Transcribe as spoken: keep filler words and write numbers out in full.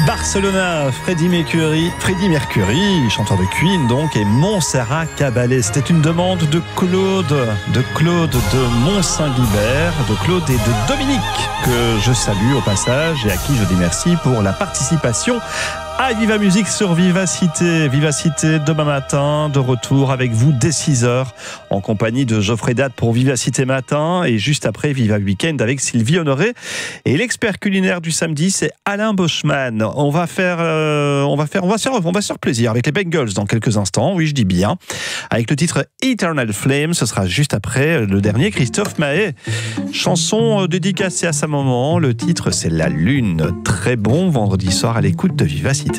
Barcelona, Freddie Mercury, Freddie Mercury, chanteur de Queen donc, et Montserrat Caballé. C'était une demande de Claude, de Claude de Mont-Saint-Guibert, de Claude et de Dominique, que je salue au passage et à qui je dis merci pour la participation à Viva Musique sur Vivacité. Vivacité demain matin, de retour avec vous dès six heures, en compagnie de Geoffrey Dade pour Vivacité Matin, et juste après Viva Weekend avec Sylvie Honoré. Et l'expert culinaire du samedi, c'est Alain Boschman. On va faire, euh, on va faire, on va se faire, on va se faire plaisir avec les Bengals dans quelques instants. Oui, je dis bien. Avec le titre Eternal Flame, ce sera juste après le dernier Christophe Mahé. Chanson dédicacée à sa maman. Le titre, c'est La Lune. Très bon vendredi soir à l'écoute de Vivacité.